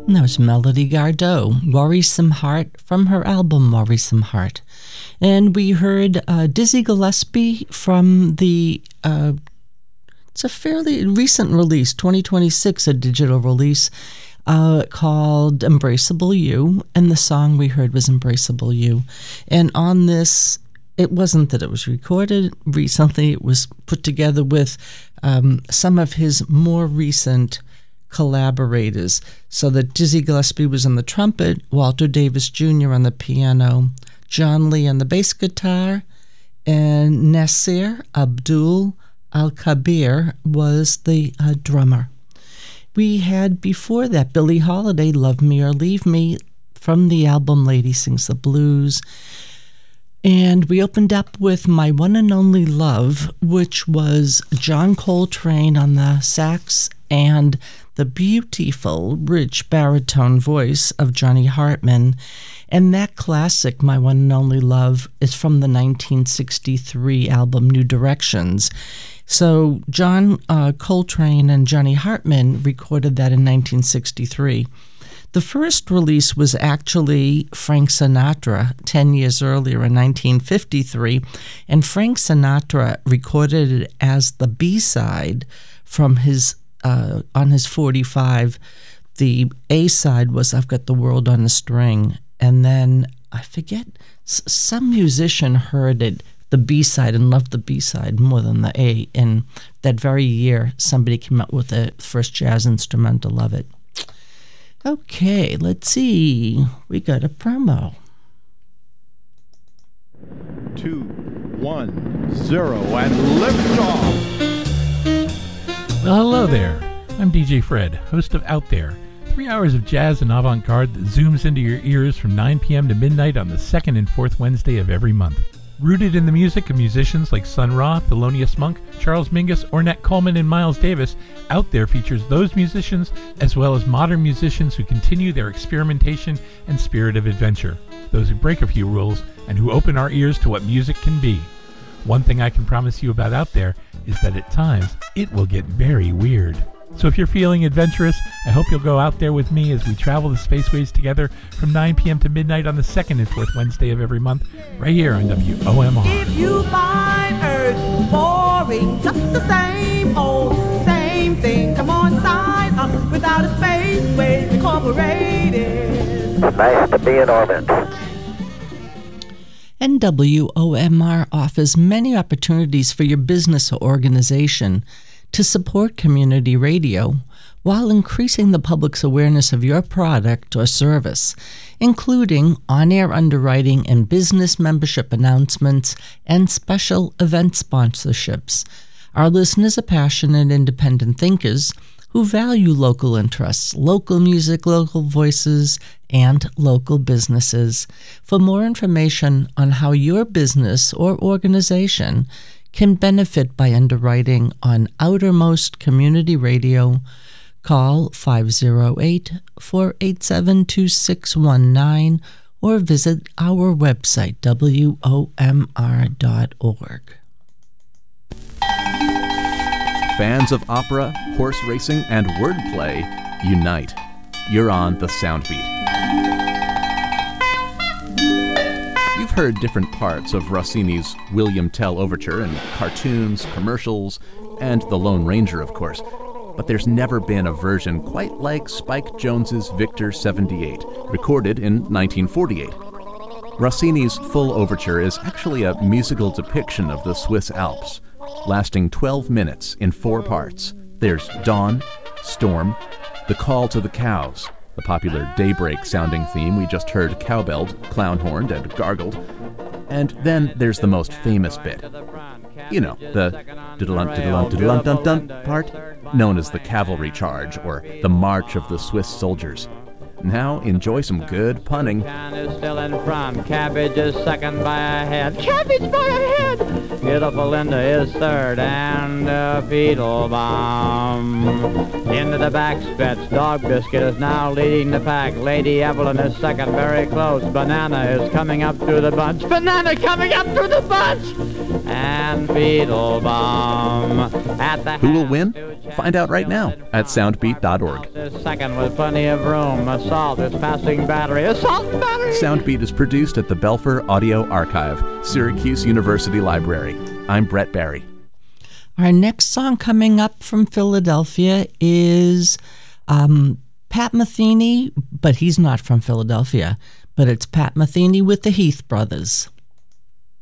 That was Melody Gardot, Worrisome Heart, from her album Worrisome Heart. And we heard Dizzy Gillespie from the, it's a fairly recent release, 2026, a digital release called Embraceable You. And the song we heard was Embraceable You. And on this, it wasn't that it was recorded recently, it was put together with some of his more recent collaborators, so that Dizzy Gillespie was on the trumpet, Walter Davis Jr. on the piano, John Lee on the bass guitar, and Nasir Abdul Al-Kabir was the drummer. We had before that Billie Holiday, Love Me or Leave Me, from the album Lady Sings the Blues. And we opened up with My One and Only Love, which was John Coltrane on the sax and the beautiful, rich baritone voice of Johnny Hartman. And that classic, My One and Only Love, is from the 1963 album New Directions. So John Coltrane and Johnny Hartman recorded that in 1963. The first release was actually Frank Sinatra 10 years earlier in 1953, and Frank Sinatra recorded it as the B-side from his on his 45. The A-side was I've Got the World on a String, and then I forget, some musician heard it, the B-side, and loved the B-side more than the A. And that very year, somebody came out with the first jazz instrumental of it. Okay, let's see. We got a promo. 2, 1, 0, and liftoff. Well, hello there. I'm DJ Fred, host of Out There, 3 hours of jazz and avant-garde that zooms into your ears from 9 p.m. to midnight on the second and fourth Wednesday of every month. Rooted in the music of musicians like Sun Ra, Thelonious Monk, Charles Mingus, Ornette Coleman, and Miles Davis, Out There features those musicians as well as modern musicians who continue their experimentation and spirit of adventure, those who break a few rules and who open our ears to what music can be. One thing I can promise you about Out There is that at times it will get very weird. So if you're feeling adventurous, I hope you'll go out there with me as we travel the spaceways together from 9 p.m. to midnight on the second and fourth Wednesday of every month, right here on WOMR. If you find Earth boring, just the same thing, come on side without a Spaceways Incorporated. Nice to be in orbit. And WOMR offers many opportunities for your business or organization to support community radio while increasing the public's awareness of your product or service, including on-air underwriting and business membership announcements and special event sponsorships. Our listeners are passionate independent thinkers who value local interests, local music, local voices, and local businesses. For more information on how your business or organization can benefit by underwriting on Outermost Community Radio, call 508-487-2619 or visit our website, WOMR.org. Fans of opera, horse racing, and wordplay, unite. You're on the Soundbeat. You've heard different parts of Rossini's William Tell Overture in cartoons, commercials, and The Lone Ranger, of course. But there's never been a version quite like Spike Jones's Victor 78, recorded in 1948. Rossini's full overture is actually a musical depiction of the Swiss Alps, lasting 12 minutes in 4 parts. There's Dawn, Storm, The Call to the Cows, the popular daybreak-sounding theme we just heard cowbelled, clown-horned, and gargled. And then there's the most famous bit. You know, the diddle-dun-diddle-dun-diddle-dun-dun part, known as the Cavalry Charge, or the March of the Swiss Soldiers. Now enjoy some good punning. Still in front, cabbage is second by a head. Cabbage by a head! Beautiful Linda is third, and Fiddlebum. Into the back stretch, Dog Biscuit is now leading the pack. Lady Evelyn is second, very close. Banana is coming up through the bunch. Banana coming up through the bunch! And Fiddlebum at the Who will win? Find out right now at soundbeat.org. Second with plenty of room. Assault is passing battery. Assault battery! Soundbeat is produced at the Belfer Audio Archive, Syracuse University Library. I'm Brett Barry. Our next song coming up from Philadelphia is Pat Metheny, but he's not from Philadelphia, but it's Pat Metheny with the Heath Brothers.